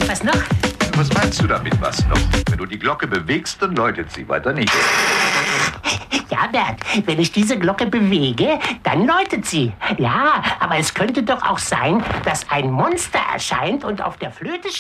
Was noch? Was meinst du damit, was noch? Wenn du die Glocke bewegst, dann läutet sie, weiter nicht. Ja, Bert, wenn ich diese Glocke bewege, dann läutet sie. Ja, aber es könnte doch auch sein, dass ein Monster erscheint und auf der Flöte